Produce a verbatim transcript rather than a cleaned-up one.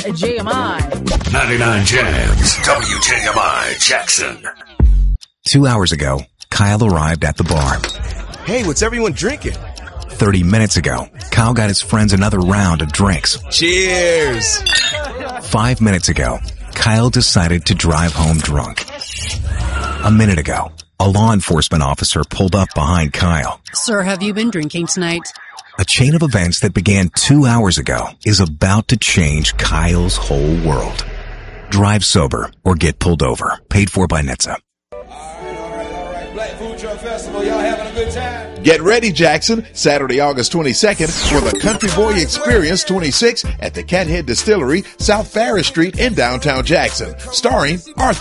J M I. ninety-nine Jams, W J M I Jackson. Two hours ago, Kyle arrived at the bar. Hey, what's everyone drinking? Thirty minutes ago, Kyle got his friends another round of drinks. Cheers! Five minutes ago, Kyle decided to drive home drunk. A minute ago, a law enforcement officer pulled up behind Kyle. Sir, have you been drinking tonight? A chain of events that began two hours ago is about to change Kyle's whole world. Drive sober or get pulled over. Paid for by N H T S A. Black Food Truck Festival, y'all having a good time? Get ready, Jackson, Saturday, August twenty-second for the Country Boy Experience twenty-six at the Cathead Distillery, South Farris Street in downtown Jackson, starring Arthur